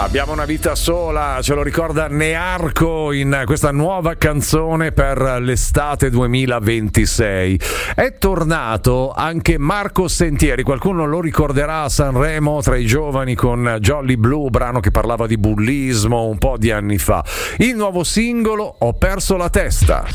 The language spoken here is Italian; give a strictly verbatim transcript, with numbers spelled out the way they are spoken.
Abbiamo una vita sola, ce lo ricorda Nearco in questa nuova canzone per l'estate duemilaventisei. È tornato anche Marco Sentieri, qualcuno lo ricorderà a Sanremo tra i giovani con Jolly Blue, brano che parlava di bullismo un po' di anni fa. Il nuovo singolo Ho perso la testa.